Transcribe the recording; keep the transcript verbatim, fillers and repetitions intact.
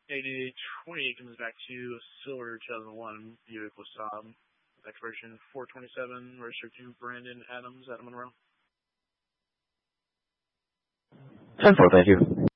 eighty twenty-eight comes back to a silver two thousand one Buick LeSabre. Expiration four twenty-seven, registered to Brandon Adams, Adam Monroe. ten four, thank you.